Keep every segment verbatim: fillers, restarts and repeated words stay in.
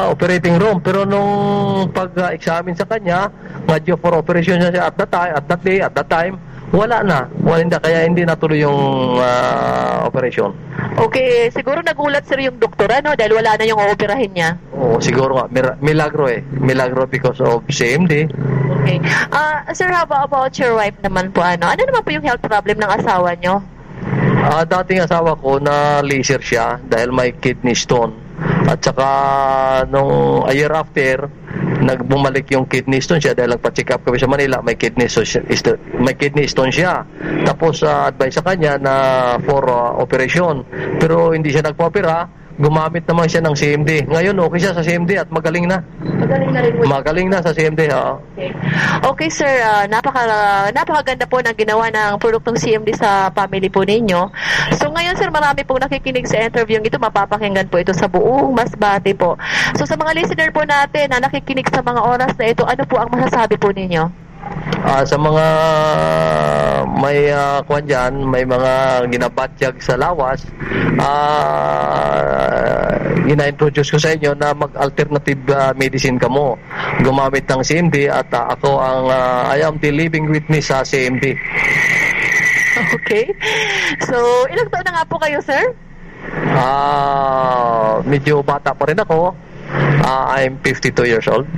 operating room. Pero nung pag-examine sa kanya, nga due for operation siya at that time, at that day, at that time, wala na. Wala na, kaya hindi natuloy yung uh, operation. Okay, siguro nagulat sir yung doktora, no? Dahil wala na yung ooperahin niya. Oo, siguro nga. Mir- milagro eh. Milagro because of C M D. Okay. Uh, sir, how about your wife naman po? Ano ano naman po yung health problem ng asawa nyo? Uh, dating asawa ko na laser siya dahil may kidney stone. At saka nung a year after, nagbumalik yung kidney stone siya dahil nagpa-check up kami sa Manila, may kidney stone, may kidney stone siya. Tapos uh, advice sa kanya na for uh, operation. Pero hindi siya nagpa-opera. Gumamit naman siya ng C M D. Ngayon, okay siya sa C M D at magaling na. Magaling na rin po. Magaling na sa C M D, ha. Okay, okay sir, uh, napaka, napakaganda po ng ginawa ng produktong C M D sa family po ninyo. So ngayon sir, marami pong nakikinig sa interview ito, mapapakinggan po ito sa buong Masbate po. So sa mga listener po natin na nakikinig sa mga oras na ito, ano po ang masasabi po ninyo? Uh, sa mga may uh, kwan dyan, may mga ginabatyag sa lawas, uh, gina-introduce ko sa inyo na mag-alternative uh, medicine ka mo. Gumamit ng C M D at uh, ako ang uh, I am the living witness sa C M D. Okay. So, ilang taon na nga po kayo, sir? Uh, medyo bata pa rin ako. Uh, I'm fifty-two years old.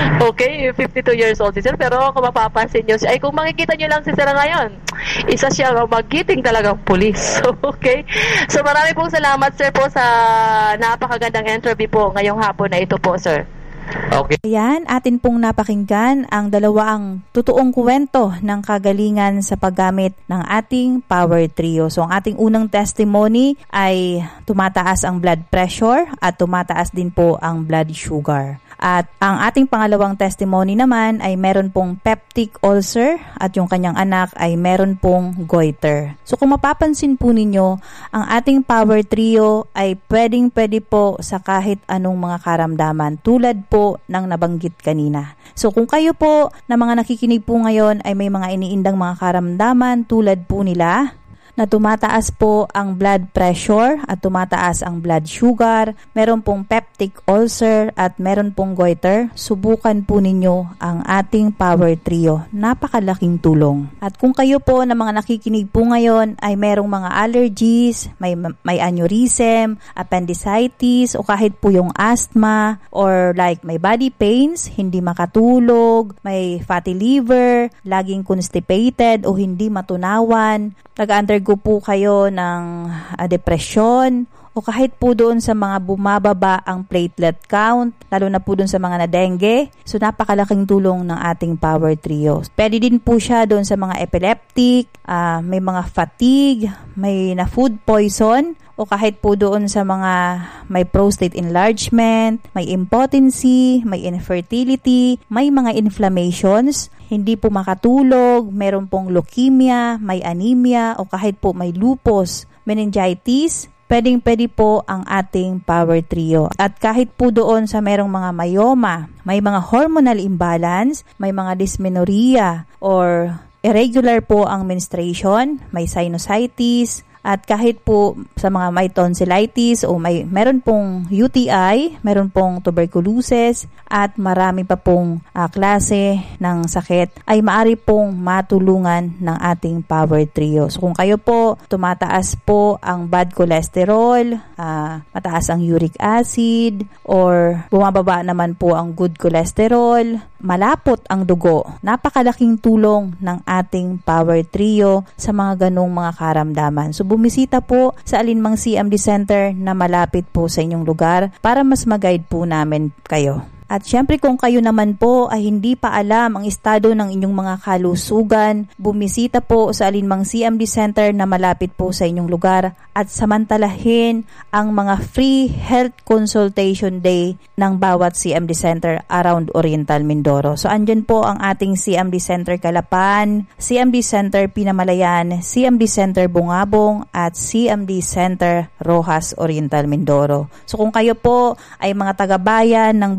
Okay, fifty-two years old si sir. Pero kung mapapansin nyo, ay kung makikita nyo lang si sir ngayon, isa siya magiting talagang pulis. Okay? So marami pong salamat sir po sa napakagandang interview po ngayong hapon na ito po, sir. Okay. Ayan, atin pong napakinggan ang dalawang totoong kwento ng kagalingan sa paggamit ng ating Power Trio. So ang ating unang testimony ay tumataas ang blood pressure at tumataas din po ang blood sugar. At ang ating pangalawang testimony naman ay meron pong peptic ulcer at yung kanyang anak ay meron pong goiter. So kung mapapansin po ninyo, ang ating Power Trio ay pwedeng-pwede po sa kahit anong mga karamdaman tulad po ng nabanggit kanina. So kung kayo po na mga nakikinig po ngayon ay may mga iniindang mga karamdaman tulad po nila, na tumataas po ang blood pressure at tumataas ang blood sugar, meron pong peptic ulcer at meron pong goiter, subukan po ninyo ang ating Power Trio. Napakalaking tulong. At kung kayo po na mga nakikinig po ngayon ay merong mga allergies, may, may aneurysm, appendicitis o kahit po yung asthma or like may body pains, hindi makatulog, may fatty liver, laging constipated o hindi matunawan, nag-undergo po kayo ng uh, depresyon o kahit po doon sa mga bumababa ang platelet count, lalo na po doon sa mga na-dengue. So napakalaking tulong ng ating Power Trio. Pwede din po siya doon sa mga epileptic, uh, may mga fatigue, may na food poison, o kahit po doon sa mga may prostate enlargement, may impotency, may infertility, may mga inflammations, hindi po makatulog, meron pong leukemia, may anemia, o kahit po may lupus, meningitis, pwedeng-pwede po ang ating Power Trio. At kahit po doon sa merong mga myoma, may mga hormonal imbalance, may mga dysmenorrhea, or irregular po ang menstruation, may sinusitis, at kahit po sa mga may tonsillitis o may meron pong U T I, meron pong tuberculosis at marami pa pong uh, klase ng sakit ay maaari pong matulungan ng ating Power Trio. So kung kayo po tumataas po ang bad cholesterol, uh, mataas ang uric acid, or bumababa naman po ang good cholesterol, malapot ang dugo, napakalaking tulong ng ating Power Trio sa mga ganong mga karamdaman. So bumisita po sa alinmang C M D Center na malapit po sa inyong lugar para mas mag-guide po namin kayo. At syempre kung kayo naman po ay hindi pa alam ang estado ng inyong mga kalusugan, bumisita po sa alinmang C M D Center na malapit po sa inyong lugar at samantalahin ang mga free health consultation day ng bawat C M D Center around Oriental Mindoro. So andyan po ang ating C M D Center Calapan, C M D Center Pinamalayan, C M D Center Bungabong at C M D Center Rojas Oriental Mindoro. So kung kayo po ay mga taga-bayan ng Bacol,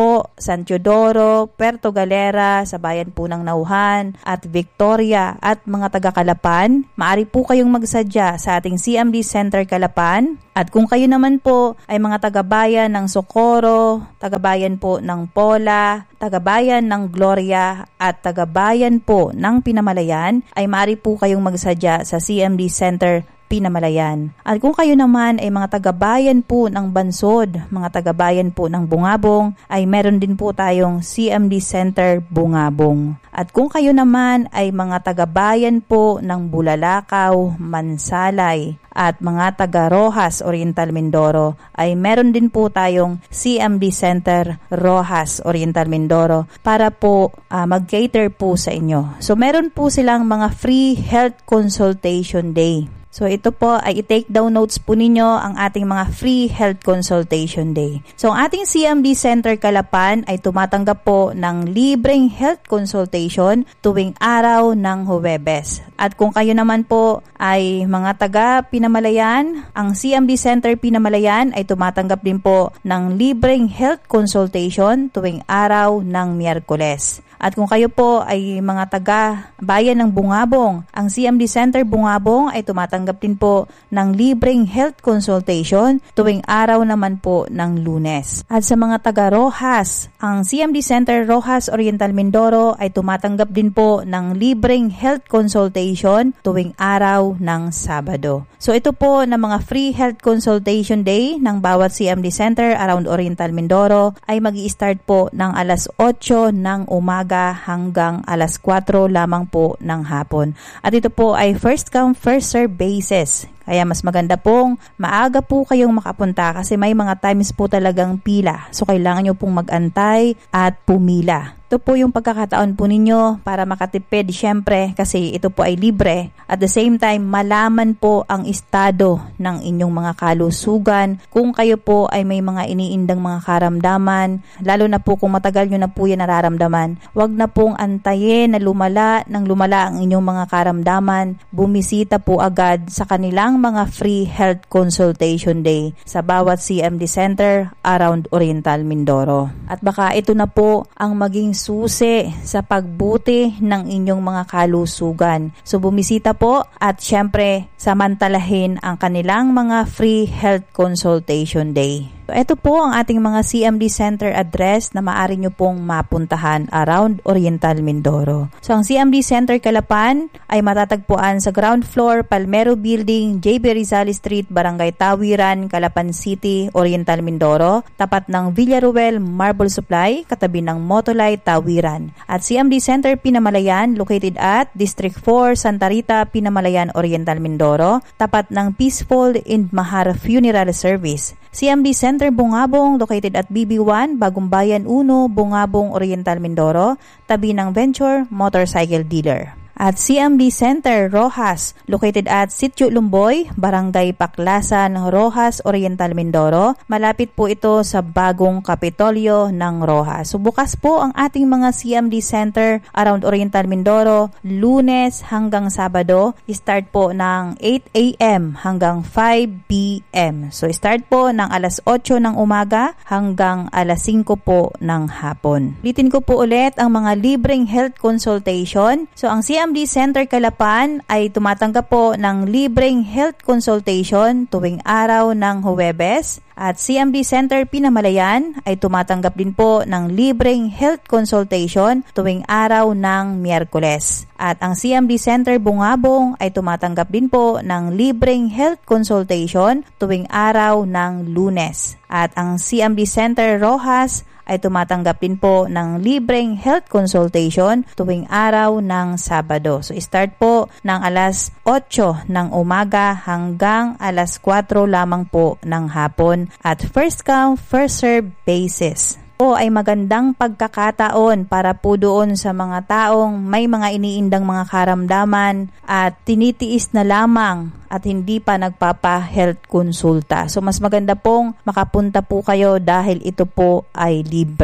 po, San Teodoro, Puerto Galera, sa bayan po ng Nauhan, at Victoria, at mga taga-Calapan, maaari po kayong magsadya sa ating C M D Center Calapan. At kung kayo naman po ay mga taga-bayan ng Socorro, taga-bayan po ng Pola, taga-bayan ng Gloria, at taga-bayan po ng Pinamalayan, ay maaari po kayong magsadya sa C M D Center Pinamalayan. At kung kayo naman ay mga taga-bayan po ng Bansod, mga taga-bayan po ng Bungabong, ay meron din po tayong C M D Center Bungabong. At kung kayo naman ay mga taga-bayan po ng Bulalakaw, Mansalay, at mga taga-Rojas, Oriental Mindoro, ay meron din po tayong C M D Center Rojas, Oriental Mindoro, para po uh, mag-cater po sa inyo. So meron po silang mga free health consultation day. So ito po ay i-take down notes po ninyo ang ating mga free health consultation day. So ang ating C M D Center Calapan ay tumatanggap po ng libreng health consultation tuwing araw ng Huwebes. At kung kayo naman po ay mga taga Pinamalayan, ang C M D Center Pinamalayan ay tumatanggap din po ng libreng health consultation tuwing araw ng Miyerkules. At kung kayo po ay mga taga bayan ng Bungabong, ang C M D Center Bungabong ay tumatanggap din po ng libreng health consultation tuwing araw naman po ng Lunes. At sa mga taga Rojas, ang C M D Center Rojas Oriental Mindoro ay tumatanggap din po ng libreng health consultation tuwing araw ng Sabado. So ito po na mga free health consultation day ng bawat C M D Center around Oriental Mindoro ay magi-start po ng alas otso ng umaga hanggang alas kwatro lamang po ng hapon. At ito po ay first come, first serve basis. Kaya mas maganda pong maaga po kayong makapunta kasi may mga times po talagang pila. So kailangan nyo pong mag-antay at pumila. Ito po yung pagkakataon po ninyo para makatipid syempre kasi ito po ay libre. At the same time, malaman po ang estado ng inyong mga kalusugan. Kung kayo po ay may mga iniindang mga karamdaman, lalo na po kung matagal nyo na po yan nararamdaman, wag na pong antayin na lumala ng lumala ang inyong mga karamdaman. Bumisita po agad sa kanilang mga free health consultation day sa bawat C M D Center around Oriental Mindoro. At baka ito na po ang maging susi sa pagbuti ng inyong mga kalusugan. So bumisita po at syempre samantalahin ang kanilang mga free health consultation day. So, ito po ang ating mga C M D Center address na maaari nyo pong mapuntahan around Oriental Mindoro. So, ang C M D Center Calapan ay matatagpuan sa ground floor, Palmero Building, J B Rizal Street, Barangay Tawiran, Calapan City, Oriental Mindoro, tapat ng Villaruel Marble Supply, katabi ng Motolay, Tawiran. At C M D Center Pinamalayan, located at District four, Santa Rita, Pinamalayan, Oriental Mindoro, tapat ng Peaceful and Mahar Funeral Service. C M D Center Bungabong, located at B B one, Bagong Bayan one, Bungabong, Oriental Mindoro, tabi ng Venture Motorcycle Dealer. At C M D Center Rojas, located at Sitio Lumboy, Barangay Paklasan, Rojas, Oriental Mindoro. Malapit po ito sa bagong Kapitolyo ng Rojas. So bukas po ang ating mga C M D Center around Oriental Mindoro, Lunes hanggang Sabado. Start po ng eight a.m. hanggang five p.m. So start po ng alas otso ng umaga hanggang alas singko po ng hapon. Ulitin ko po ulit ang mga libreng health consultation. So ang C M D Center Calapan ay tumatanggap po ng libreng health consultation tuwing araw ng Huwebes. At C M D Center Pinamalayan ay tumatanggap din po ng libreng health consultation tuwing araw ng Miyerkules. At ang C M D Center Bungabong ay tumatanggap din po ng libreng health consultation tuwing araw ng Lunes. At ang C M D Center Rojas ay tumatanggap din po ng libreng health consultation tuwing araw ng Sabado. So start po ng alas otso ng umaga hanggang alas kwatro lamang po ng hapon at first come, first serve basis. O ay magandang pagkakataon para po doon sa mga taong may mga iniindang mga karamdaman at tinitiis na lamang at hindi pa nagpapa-health konsulta. So mas maganda pong makapunta po kayo dahil ito po ay libre.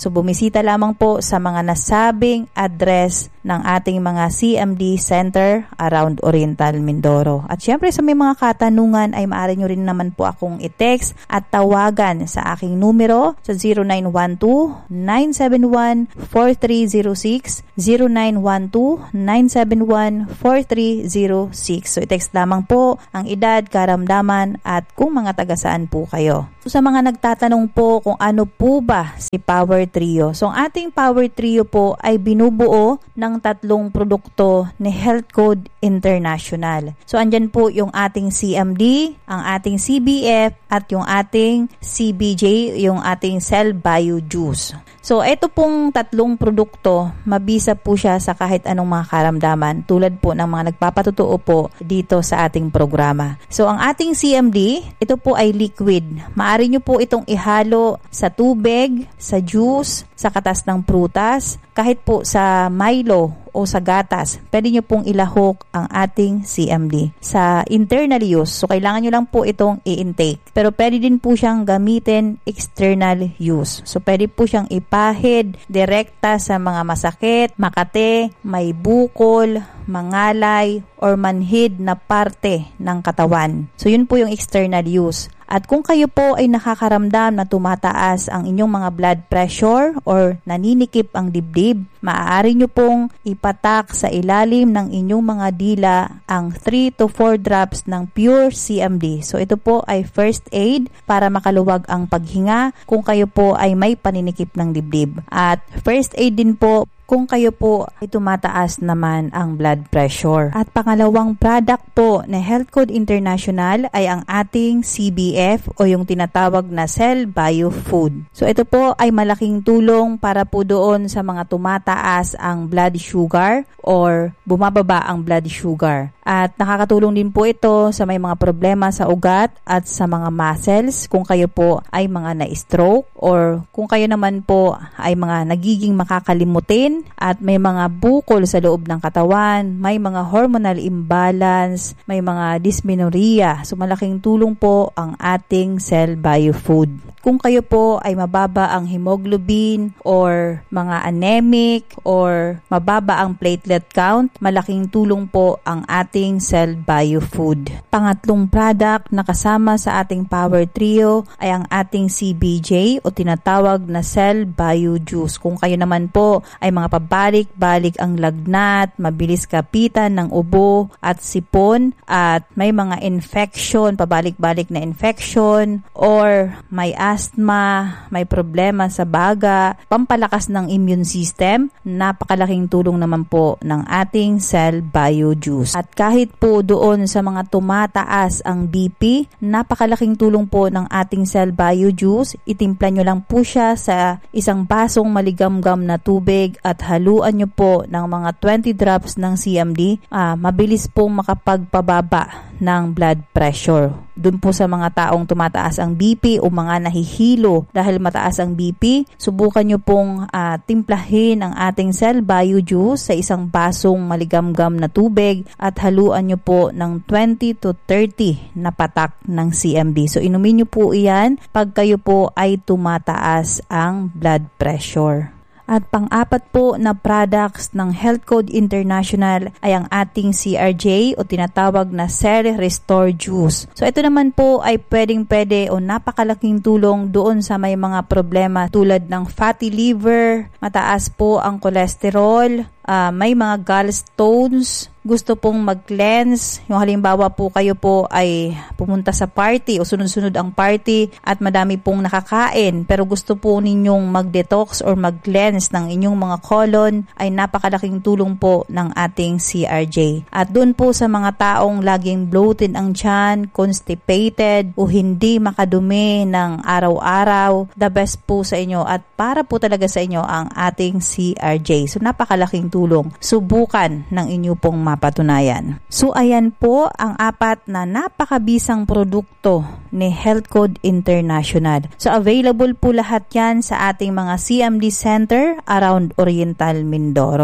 So bumisita lamang po sa mga nasabing address ng ating mga C M D Center around Oriental Mindoro. At syempre sa may mga katanungan ay maaari nyo rin naman po akong i-text at tawagan sa aking numero sa zero nine one two, nine seven one, four three zero six, zero nine one two, nine seven one, four three zero six. So i-text lamang po ang edad, karamdaman at kung mga taga saan po kayo. So, sa mga nagtatanong po kung ano po ba si Power Trio. So ang ating Power Trio po ay binubuo ng tatlong produkto ni Health Code International. So andyan po yung ating C M D, ang ating C B F at yung ating C B J, yung ating Cell Bio Juice. So ito pong tatlong produkto, mabisa po siya sa kahit anong mga karamdaman tulad po ng mga nagpapatotoo po dito sa ating programa. So ang ating C M D, ito po ay liquid. Maaari nyo po itong ihalo sa tubig, sa juice, sa katas ng prutas, kahit po sa Milo o sa gatas. Pwede nyo pong ilahok ang ating C M D sa internal use. So kailangan nyo lang po itong i-intake. Pero pwede din po siyang gamitin external use. So pwede po siyang ipahid direkta sa mga masakit, makate, may bukol, mangalay, or manhid na parte ng katawan. So yun po yung external use. At kung kayo po ay nakakaramdam na tumataas ang inyong mga blood pressure or naninikip ang dibdib, maaari nyo pong ipatak sa ilalim ng inyong mga dila ang three to four drops ng pure C M D. So ito po ay first aid para makaluwag ang paghinga kung kayo po ay may paninikip ng dibdib. At first aid din po kung kayo po ay tumataas naman ang blood pressure. At pangalawang product po na Health Code International ay ang ating C B F o yung tinatawag na Cell Bio Food. So ito po ay malaking tulong para po doon sa mga tumataas ang blood sugar or bumababa ang blood sugar. At nakakatulong din po ito sa may mga problema sa ugat at sa mga muscles kung kayo po ay mga na-stroke or kung kayo naman po ay mga nagiging makakalimutin at may mga bukol sa loob ng katawan, may mga hormonal imbalance, may mga dysmenorrhea. So malaking tulong po ang ating Cell Bio Food. Kung kayo po ay mababa ang hemoglobin or mga anemic or mababa ang platelet count, malaking tulong po ang ating Cell Bio Food. Pangatlong product na kasama sa ating Power Trio ay ang ating C B J o tinatawag na Cell Bio Juice. Kung kayo naman po ay mga pabalik-balik ang lagnat, mabilis kapitan ng ubo at sipon at may mga infection, pabalik-balik na infection or may asthma, may problema sa baga, pampalakas ng immune system, napakalaking tulong naman po ng ating Cell Bio Juice. At kahit po doon sa mga tumataas ang B P, napakalaking tulong po ng ating Cell Bio Juice. Itimpla nyo lang po siya sa isang basong maligamgam na tubig at haluan nyo po ng mga twenty drops ng C M D. Ah, mabilis pong makapagpababa ng blood pressure. Doon po sa mga taong tumataas ang B P o mga nahihilo dahil mataas ang B P, subukan nyo pong uh, timplahin ang ating Cell Bio Juice sa isang basong maligamgam na tubig at haluan nyo po ng twenty to thirty na patak ng C M D. So inumin nyo po iyan pag kayo po ay tumataas ang blood pressure. At pang-apat po na products ng Health Code International ay ang ating C R J o tinatawag na Cell Restore Juice. So ito naman po ay pwedeng-pwede o napakalaking tulong doon sa may mga problema tulad ng fatty liver, mataas po ang cholesterol, uh, may mga gallstones, gusto pong mag-cleanse, yung halimbawa po kayo po ay pumunta sa party o sunod-sunod ang party at madami pong nakakain pero gusto po ninyong mag-detox or mag-cleanse ng inyong mga colon, ay napakalaking tulong po ng ating C R J. At doon po sa mga taong laging bloated ang tiyan, constipated o hindi makadumi ng araw-araw, the best po sa inyo at para po talaga sa inyo ang ating C R J. So napakalaking tulong. Subukan ng inyo pong mapatunayan. So ayan po ang apat na napakabisang produkto ni Health Code International. So available po lahat yan sa ating mga C M D Center around Oriental Mindoro.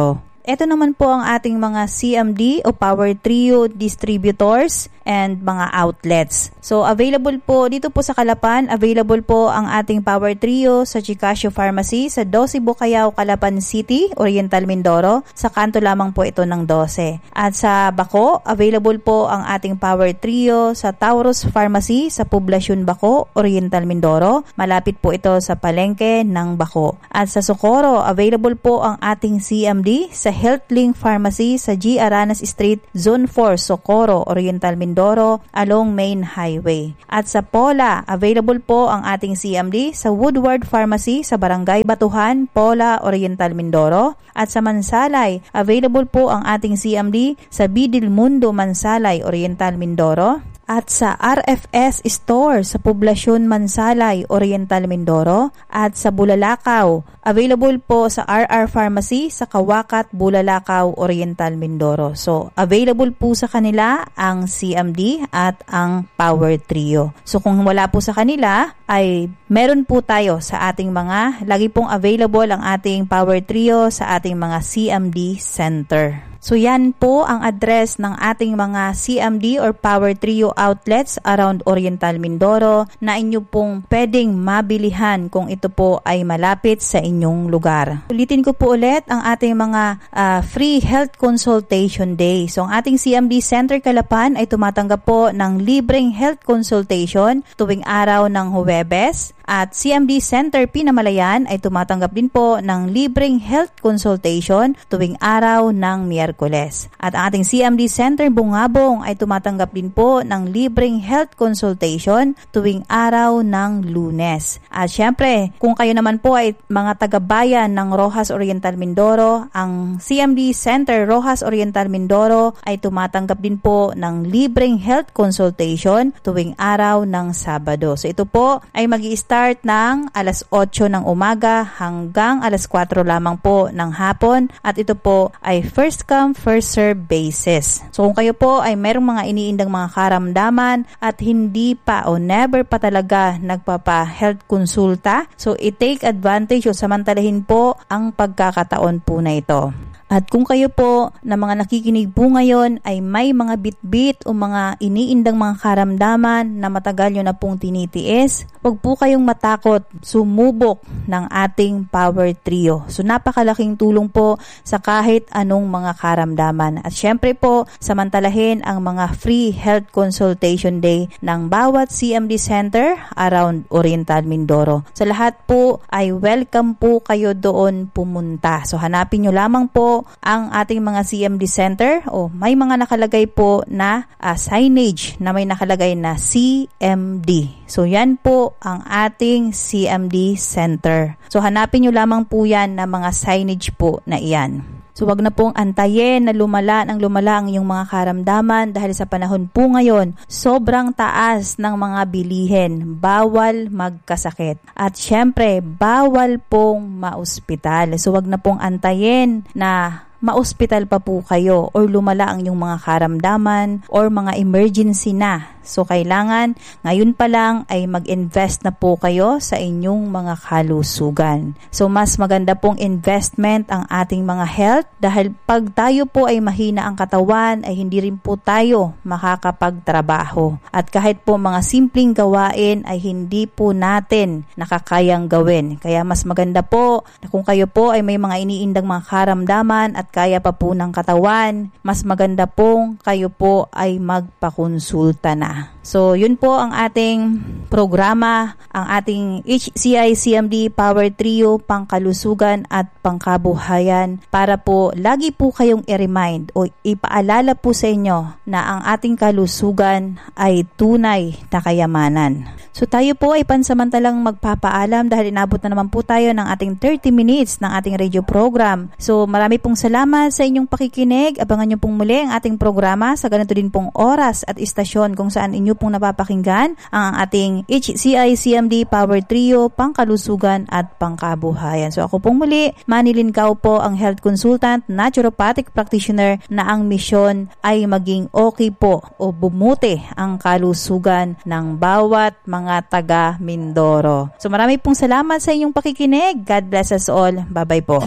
ito naman po ang ating mga C M D o Power Trio distributors and mga outlets. So, available po dito po sa Calapan, available po ang ating Power Trio sa Chicasio Pharmacy sa twelve Bocayao, Calapan City, Oriental Mindoro. Sa kanto lamang po ito ng twelve. At sa Baco, available po ang ating Power Trio sa Taurus Pharmacy sa Poblacion Baco, Oriental Mindoro. Malapit po ito sa palengke ng Baco. At sa Socorro, available po ang ating C M D sa HealthLink Pharmacy sa G. Aranas Street, Zone four, Socorro, Oriental Mindoro, along Main Highway. At sa Pola, available po ang ating C M D sa Woodward Pharmacy sa Barangay Batuhan, Pola, Oriental Mindoro. At sa Mansalay, available po ang ating C M D sa Bidil Mundo, Mansalay, Oriental Mindoro. At sa R F S Store sa Poblacion Mansalay, Oriental Mindoro. At sa Bulalakaw, available po sa R R Pharmacy sa Kawakat, Bulalakaw, Oriental Mindoro. So, available po sa kanila ang C M D at ang Power Trio. So, kung wala po sa kanila, ay meron po tayo sa ating mga, lagi pong available ang ating Power Trio sa ating mga C M D Center. So yan po ang address ng ating mga C M D or Power Trio outlets around Oriental Mindoro na inyo pong pwedeng mabilihan kung ito po ay malapit sa inyong lugar. Ulitin ko po ulit ang ating mga uh, free health consultation day. So ang ating C M D Center Calapan ay tumatanggap po ng libreng health consultation tuwing araw ng Huwebes. At C M D Center Pinamalayan ay tumatanggap din po ng libreng health consultation tuwing araw ng Miyerkules. At ang ating C M D Center Bungabong ay tumatanggap din po ng libreng health consultation tuwing araw ng Lunes. At syempre, kung kayo naman po ay mga taga-bayan ng Roxas Oriental Mindoro, ang C M D Center Roxas Oriental Mindoro ay tumatanggap din po ng libreng health consultation tuwing araw ng Sabado. So ito po ay mag-i-start start ng alas otso ng umaga hanggang alas kwatro lamang po ng hapon at ito po ay first come first serve basis. So kung kayo po ay merong mga iniindang mga karamdaman at hindi pa o never pa talaga nagpapa health konsulta, so i-take advantage o samantalahin po ang pagkakataon po na ito. At kung kayo po na mga nakikinig po ngayon ay may mga bit-bit o mga iniindang mga karamdaman na matagal nyo na pong tinitiis, huwag po kayong matakot sumubok ng ating Power Trio. So napakalaking tulong po sa kahit anong mga karamdaman. At syempre po, samantalahin ang mga free health consultation day ng bawat C M D center around Oriental Mindoro. Sa lahat po ay welcome po kayo doon pumunta. So hanapin nyo lamang po ang ating mga C M D center o may mga nakalagay po na uh, signage na may nakalagay na C M D. So yan po ang ating C M D center. So hanapin nyo lamang po yan na mga signage po na iyan. So wag na pong antayin na lumala ng lumala ang iyong mga karamdaman dahil sa panahon po ngayon, sobrang taas ng mga bilihin. Bawal magkasakit. At syempre, bawal pong maospital. So wag na pong antayin na maospital pa po kayo or lumala ang inyong mga karamdaman or mga emergency na. So, kailangan ngayon pa lang ay mag-invest na po kayo sa inyong mga kalusugan. So, mas maganda pong investment ang ating mga health dahil pag tayo po ay mahina ang katawan ay hindi rin po tayo makakapagtrabaho. At kahit po mga simpleng gawain ay hindi po natin nakakayang gawin. Kaya mas maganda po na kung kayo po ay may mga iniindang mga karamdaman at kaya pa po ng katawan, mas maganda pong kayo po ay magpakonsulta na. So, yun po ang ating programa, ang ating H C I C M D Power Trio, pangkalusugan at pangkabuhayan para po lagi po kayong i-remind o ipaalala po sa inyo na ang ating kalusugan ay tunay na kayamanan. So, tayo po ay pansamantalang magpapaalam dahil inabot na naman po tayo ng ating thirty minutes ng ating radio program. So, marami pong salamat sa inyong pakikinig. Abangan nyo pong muli ang ating programa sa ganito din pong oras at istasyon kung saan inyo pong napapakinggan ang ating H C I C M D Power Trio, pangkalusugan at pangkabuhayan. So ako pong muli, Manilyn Cao po, ang health consultant, naturopathic practitioner na ang misyon ay maging okay po o bumuti ang kalusugan ng bawat mga taga Mindoro. So marami pong salamat sa inyong pakikinig. God bless us all. Bye-bye po.